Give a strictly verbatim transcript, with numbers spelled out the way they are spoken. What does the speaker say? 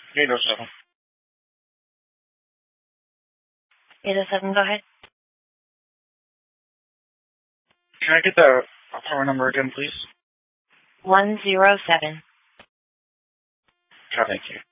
eight oh seven. eight oh seven, go ahead. Can I get the apartment number again, please? one zero seven. Oh, thank you.